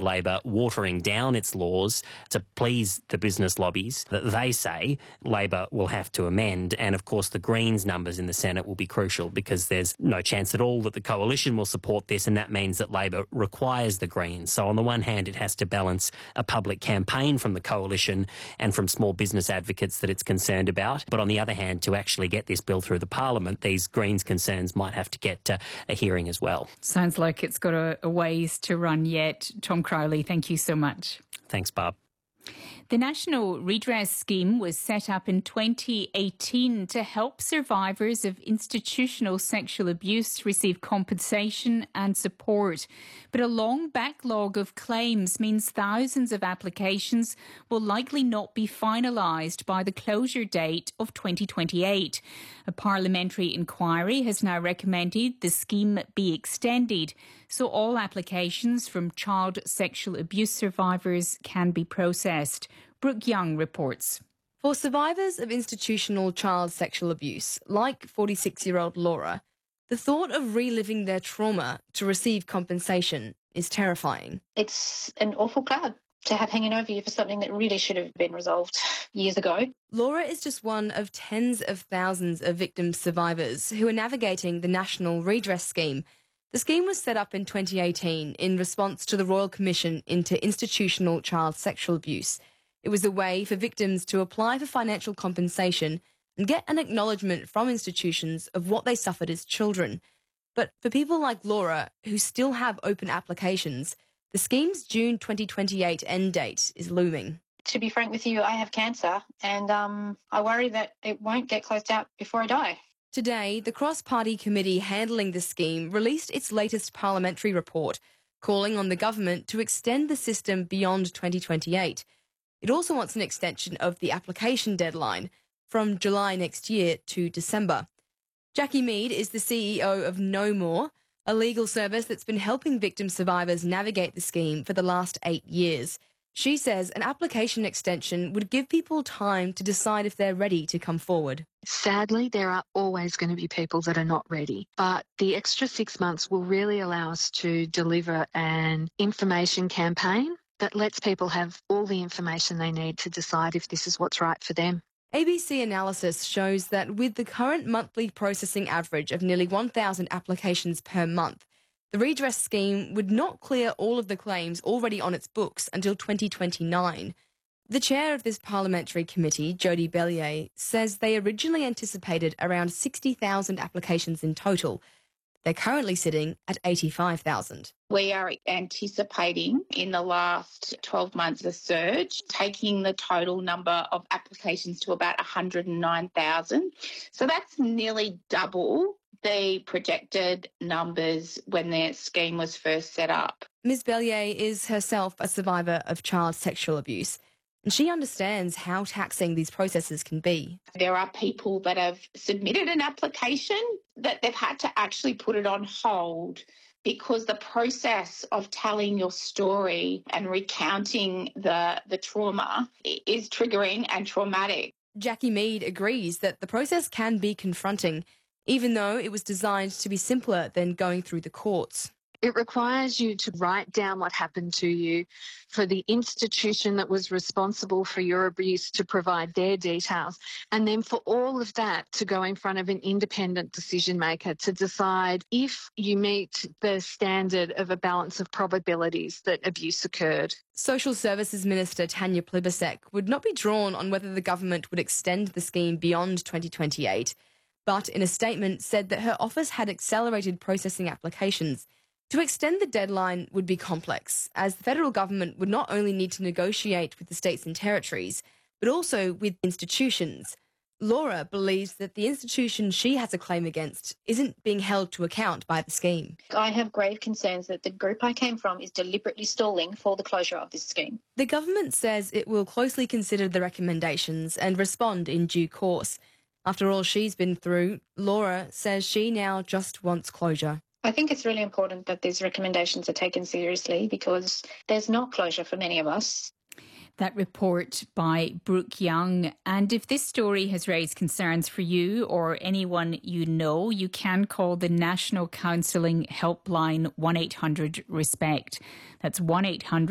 Labor watering down its laws to please the business lobbies that they say Labor will have to amend. And of course, the Greens numbers in the Senate will be crucial because there's no chance at all that the coalition will support this, and that means that Labor requires the Greens. So on the one hand, it has to balance a public campaign from the coalition and from small business advocates that it's concerned about. But on the other hand, to actually get this bill through the Parliament, these Greens concerns might have to get a hearing as well. Sounds like it's got a ways to run yet. Tom Crowley, thank you so much. Thanks, Barb. The National Redress Scheme was set up in 2018 to help survivors of institutional sexual abuse receive compensation and support. But a long backlog of claims means thousands of applications will likely not be finalised by the closure date of 2028. A parliamentary inquiry has now recommended the scheme be extended so all applications from child sexual abuse survivors can be processed. Brooke Young reports. For survivors of institutional child sexual abuse, like 46-year-old Laura, the thought of reliving their trauma to receive compensation is terrifying. It's an awful cloud to have hanging over you for something that really should have been resolved years ago. Laura is just one of tens of thousands of victim survivors who are navigating the National Redress Scheme. The scheme was set up in 2018 in response to the Royal Commission into Institutional Child Sexual Abuse. It was a way for victims to apply for financial compensation and get an acknowledgement from institutions of what they suffered as children. But for people like Laura, who still have open applications, the scheme's June 2028 end date is looming. To be frank with you, I have cancer and I worry that it won't get closed out before I die. Today, the cross-party committee handling the scheme released its latest parliamentary report, calling on the government to extend the system beyond 2028. It also wants an extension of the application deadline from July next year to December. Jackie Mead is the CEO of No More, a legal service that's been helping victim survivors navigate the scheme for the last 8 years. She says an application extension would give people time to decide if they're ready to come forward. Sadly, there are always going to be people that are not ready, but the extra 6 months will really allow us to deliver an information campaign that lets people have all the information they need to decide if this is what's right for them. ABC analysis shows that with the current monthly processing average of nearly 1,000 applications per month, the redress scheme would not clear all of the claims already on its books until 2029. The chair of this parliamentary committee, Jodie Bellier, says they originally anticipated around 60,000 applications in total. They're currently sitting at 85,000. We are anticipating in the last 12 months a surge, taking the total number of applications to about 109,000. So that's nearly double the projected numbers when the scheme was first set up. Ms. Bellier is herself a survivor of child sexual abuse, and she understands how taxing these processes can be. There are people that have submitted an application that they've had to actually put it on hold because the process of telling your story and recounting the trauma is triggering and traumatic. Jackie Mead agrees that the process can be confronting, even though it was designed to be simpler than going through the courts. It requires you to write down what happened to you, for the institution that was responsible for your abuse to provide their details, and then for all of that to go in front of an independent decision maker to decide if you meet the standard of a balance of probabilities that abuse occurred. Social Services Minister Tanya Plibersek would not be drawn on whether the government would extend the scheme beyond 2028, but in a statement said that her office had accelerated processing applications. To extend the deadline would be complex, as the federal government would not only need to negotiate with the states and territories, but also with institutions. Laura believes that the institution she has a claim against isn't being held to account by the scheme. I have grave concerns that the group I came from is deliberately stalling for the closure of this scheme. The government says it will closely consider the recommendations and respond in due course. After all she's been through, Laura says she now just wants closure. I think it's really important that these recommendations are taken seriously because there's no closure for many of us. That report by Brooke Young. And if this story has raised concerns for you or anyone you know, you can call the National Counselling Helpline 1-800-RESPECT. That's 1-800